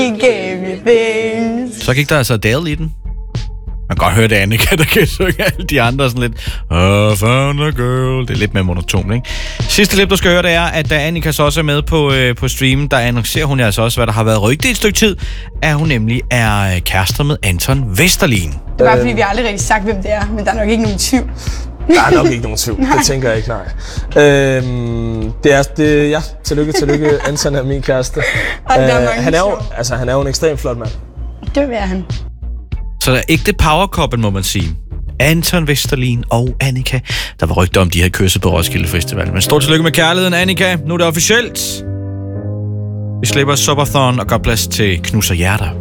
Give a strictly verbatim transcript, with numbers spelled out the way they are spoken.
He gave me things. Så gik der altså Adele i den. Man kan godt høre, det er Annika, der kan synge alle de andre sådan lidt. I found a girl. Det er lidt mere monoton, ikke? Sidste klip, du skal høre, det er, at da Annika så også er med på, øh, på streamen, der annoncerer hun altså også, hvad der har været rygtet i et stykke tid, at hun nemlig er kærester med Anton Vesterlin. Det er bare fordi, vi har aldrig rigtig sagt, hvem det er, men der er nok ikke nogen tvivl. Der er nok ikke nogen tvivl, det tænker jeg ikke, nej. Øhm, det er, det, ja, tillykke, tillykke, Anton er min kæreste. Og der er øh, mange han, er jo, sjov. altså, han er jo en ekstremt flot mand. Det vil han. Så der er ægte power-couple, må man sige. Anton Vesterlin og Annika. Der var rygter om, de havde kysset på Roskilde Festival. Men stort tillykke med kærligheden, Annika. Nu er det officielt. Vi slipper Subathon og gør plads til Knus og Hjerter.